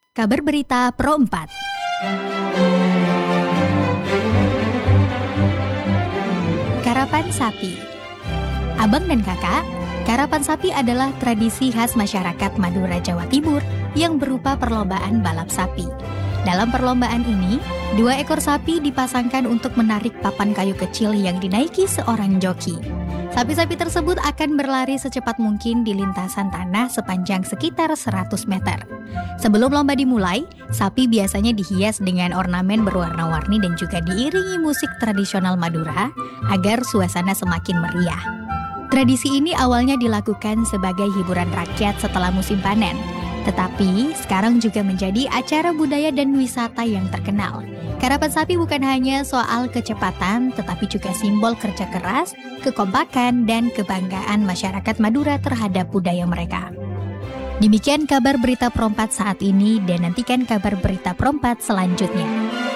Kabar Berita Pro 4. Karapan sapi. Abang dan kakak, karapan sapi adalah tradisi khas masyarakat Madura, Jawa Timur yang berupa perlombaan balap sapi. Dalam perlombaan ini, 2 ekor sapi dipasangkan untuk menarik papan kayu kecil yang dinaiki seorang joki. Sapi-sapi tersebut akan berlari secepat mungkin di lintasan tanah sepanjang sekitar 100 meter. Sebelum lomba dimulai, sapi biasanya dihias dengan ornamen berwarna-warni dan juga diiringi musik tradisional Madura agar suasana semakin meriah. Tradisi ini awalnya dilakukan sebagai hiburan rakyat setelah musim panen, tetapi sekarang juga menjadi acara budaya dan wisata yang terkenal. Karapan sapi bukan hanya soal kecepatan, tetapi juga simbol kerja keras, kekompakan, dan kebanggaan masyarakat Madura terhadap budaya mereka. Demikian kabar berita Pro 4 saat ini, dan nantikan kabar berita Pro 4 selanjutnya.